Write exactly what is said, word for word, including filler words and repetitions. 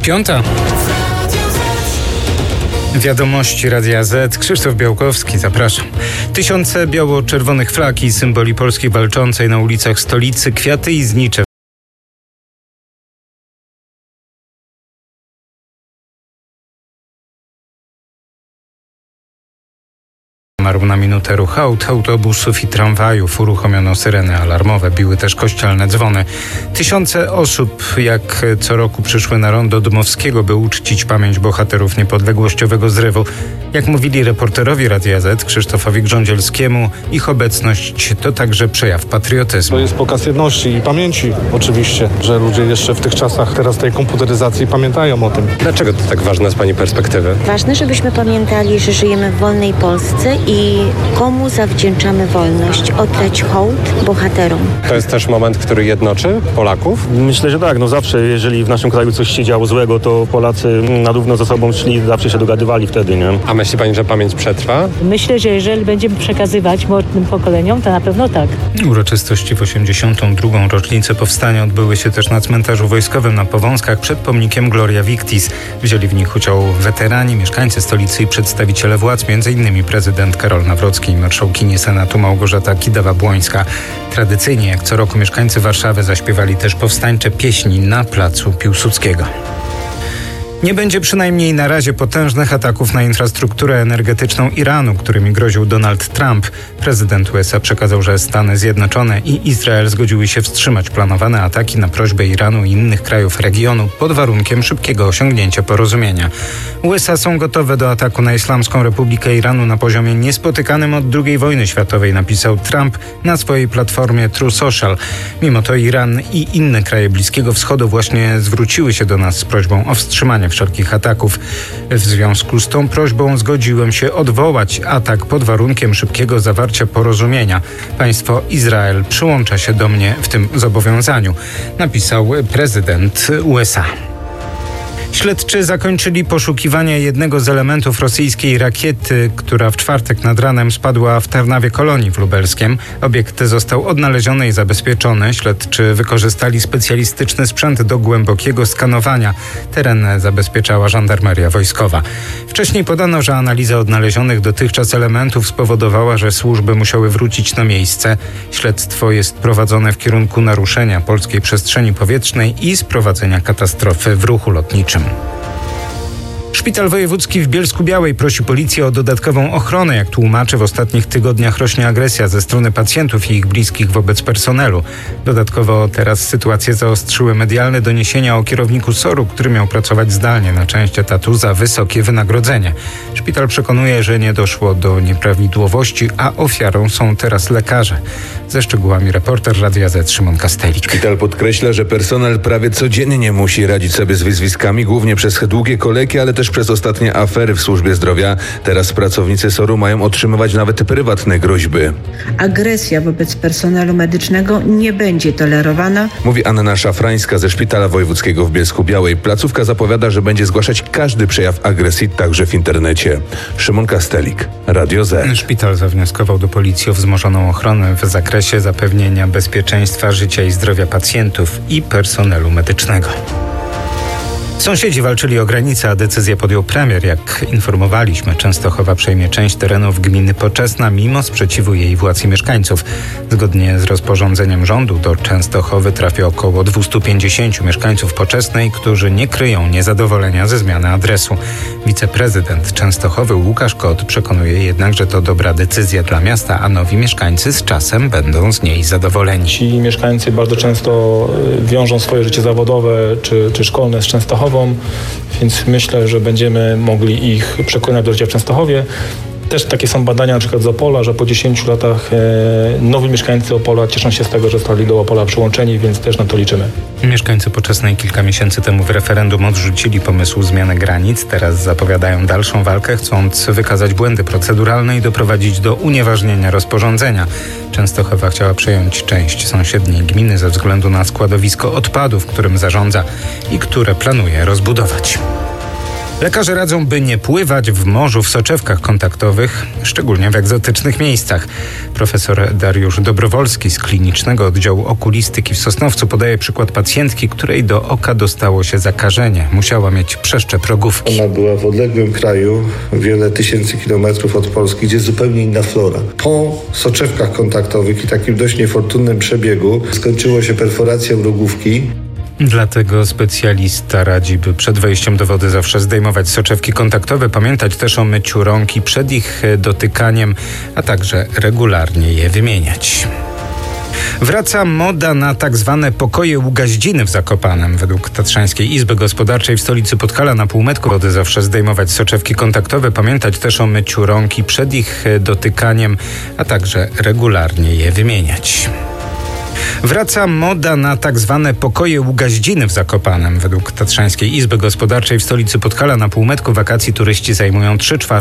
Piąta. Wiadomości Radia Z. Krzysztof Białkowski, zapraszam. Tysiące biało-czerwonych flag i symboli Polski walczącej na ulicach stolicy, kwiaty i znicze. Marł na minutę ruch aut, autobusów i tramwajów. Uruchomiono syreny alarmowe, biły też kościelne dzwony. Tysiące osób jak co roku przyszły na rondo Dmowskiego, by uczcić pamięć bohaterów niepodległościowego zrywu. Jak mówili reporterowi Radia Z Krzysztofowi Grządzielskiemu, ich obecność to także przejaw patriotyzmu. To jest pokaz jedności i pamięci oczywiście, że ludzie jeszcze w tych czasach teraz tej komputeryzacji pamiętają o tym. Dlaczego to tak ważne z Pani perspektywy? Ważne, żebyśmy pamiętali, że żyjemy w wolnej Polsce i komu zawdzięczamy wolność, oddać hołd bohaterom. To jest też moment, który jednoczy Polaków? Myślę, że tak. No zawsze, jeżeli w naszym kraju coś się działo złego, to Polacy na równo ze sobą szli, zawsze się dogadywali wtedy, nie? A myśli Pani, że pamięć przetrwa? Myślę, że jeżeli będziemy przekazywać młodym pokoleniom, to na pewno tak. Uroczystości w osiemdziesiątą drugą rocznicę powstania odbyły się też na cmentarzu wojskowym na Powązkach przed pomnikiem Gloria Victis. Wzięli w nich udział weterani, mieszkańcy stolicy i przedstawiciele władz, między innymi prezydent Karol Nawrocki i marszałkini Senatu Małgorzata Kidawa-Błońska. Tradycyjnie, jak co roku, mieszkańcy Warszawy zaśpiewali też powstańcze pieśni na placu Piłsudskiego. Nie będzie przynajmniej na razie potężnych ataków na infrastrukturę energetyczną Iranu, którymi groził Donald Trump. Prezydent U S A przekazał, że Stany Zjednoczone i Izrael zgodziły się wstrzymać planowane ataki na prośbę Iranu i innych krajów regionu pod warunkiem szybkiego osiągnięcia porozumienia. U S A są gotowe do ataku na Islamską Republikę Iranu na poziomie niespotykanym od drugiej wojny światowej, napisał Trump na swojej platformie True Social. Mimo to Iran i inne kraje Bliskiego Wschodu właśnie zwróciły się do nas z prośbą o wstrzymanie wszelkich ataków. W związku z tą prośbą zgodziłem się odwołać atak pod warunkiem szybkiego zawarcia porozumienia. Państwo Izrael przyłącza się do mnie w tym zobowiązaniu, napisał prezydent U S A. Śledczy zakończyli poszukiwania jednego z elementów rosyjskiej rakiety, która w czwartek nad ranem spadła w Tarnawie Kolonii w Lubelskiem. Obiekt został odnaleziony i zabezpieczony. Śledczy wykorzystali specjalistyczny sprzęt do głębokiego skanowania. Teren zabezpieczała żandarmeria wojskowa. Wcześniej podano, że analiza odnalezionych dotychczas elementów spowodowała, że służby musiały wrócić na miejsce. Śledztwo jest prowadzone w kierunku naruszenia polskiej przestrzeni powietrznej i sprowadzenia katastrofy w ruchu lotniczym. Szpital Wojewódzki w Bielsku-Białej prosi policję o dodatkową ochronę. Jak tłumaczy, w ostatnich tygodniach rośnie agresja ze strony pacjentów i ich bliskich wobec personelu. Dodatkowo teraz sytuację zaostrzyły medialne doniesienia o kierowniku soru, który miał pracować zdalnie na część etatu za wysokie wynagrodzenie. Szpital przekonuje, że nie doszło do nieprawidłowości, a ofiarą są teraz lekarze. Ze szczegółami reporter Radia Z Szymon Kastelik. Szpital podkreśla, że personel prawie codziennie musi radzić sobie z wyzwiskami, głównie przez długie kolejki, ale też przez ostatnie afery w służbie zdrowia. Teraz pracownicy soru mają otrzymywać nawet prywatne groźby. Agresja wobec personelu medycznego nie będzie tolerowana, mówi Anna Szafrańska ze Szpitala Wojewódzkiego w Bielsku-Białej. Placówka zapowiada, że będzie zgłaszać każdy przejaw agresji, także w internecie. Szymon Kastelik, Radio Z. Szpital zawnioskował do policji o wzmożoną ochronę w zakresie zapewnienia bezpieczeństwa życia i zdrowia pacjentów i personelu medycznego. Sąsiedzi walczyli o granicę, a decyzję podjął premier. Jak informowaliśmy, Częstochowa przejmie część terenów gminy Poczesna mimo sprzeciwu jej władz i mieszkańców. Zgodnie z rozporządzeniem rządu do Częstochowy trafi około dwieście pięćdziesiąt mieszkańców Poczesnej, którzy nie kryją niezadowolenia ze zmiany adresu. Wiceprezydent Częstochowy Łukasz Kot przekonuje jednak, że to dobra decyzja dla miasta, a nowi mieszkańcy z czasem będą z niej zadowoleni. Ci mieszkańcy bardzo często wiążą swoje życie zawodowe czy, czy szkolne z Częstochową, więc myślę, że będziemy mogli ich przekonać do życia w Częstochowie. Też takie są badania na przykład z Opola, że po dziesięciu latach e, nowi mieszkańcy Opola cieszą się z tego, że zostali do Opola przyłączeni, więc też na to liczymy. Mieszkańcy Poczesnej kilka miesięcy temu w referendum odrzucili pomysł zmiany granic. Teraz zapowiadają dalszą walkę, chcąc wykazać błędy proceduralne i doprowadzić do unieważnienia rozporządzenia. Częstochowa chciała przejąć część sąsiedniej gminy ze względu na składowisko odpadów, którym zarządza i które planuje rozbudować. Lekarze radzą, by nie pływać w morzu w soczewkach kontaktowych, szczególnie w egzotycznych miejscach. Profesor Dariusz Dobrowolski z Klinicznego Oddziału Okulistyki w Sosnowcu podaje przykład pacjentki, której do oka dostało się zakażenie. Musiała mieć przeszczep rogówki. Ona była w odległym kraju, wiele tysięcy kilometrów od Polski, gdzie zupełnie inna flora. Po soczewkach kontaktowych i takim dość niefortunnym przebiegu skończyło się perforacją rogówki. Dlatego specjalista radzi, by przed wejściem do wody zawsze zdejmować soczewki kontaktowe, pamiętać też o myciu rąk i przed ich dotykaniem, a także regularnie je wymieniać. Wraca moda na tak zwane pokoje Ługaździny w Zakopanem. Według Tatrzańskiej Izby Gospodarczej w stolicy Podhala na półmetku wody zawsze zdejmować soczewki kontaktowe, pamiętać też o myciu rąk i przed ich dotykaniem, a także regularnie je wymieniać. Wraca moda na tak zwane pokoje Ługaździny w Zakopanem. Według Tatrzańskiej Izby Gospodarczej w stolicy Podhala na półmetku wakacji turyści zajmują trzy czwarte